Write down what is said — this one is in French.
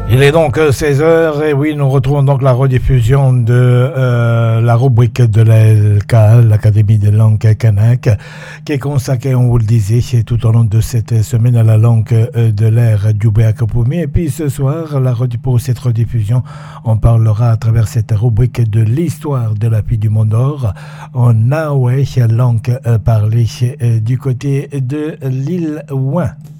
Il est donc 16 heures et oui, nous retrouvons donc la rediffusion de la rubrique de l'ALK, l'Académie des langues kanak, qui est consacrée, on vous le disait, tout au long de cette semaine à la langue de l'ère Djoubé-Akapumi. Et puis ce soir, pour cette rediffusion, on parlera à travers cette rubrique de l'histoire de la fille du Mont d'Or en Naoué, langue parlée du côté de l'île Ouin.